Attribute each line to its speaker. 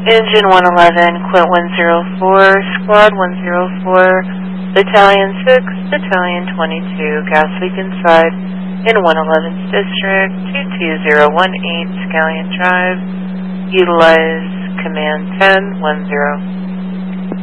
Speaker 1: Engine 111, Quint 104, Squad 104, Battalion 6, Battalion 22, gas leak inside in 111th District, 22018 Scallion Drive. Utilize Command 1010.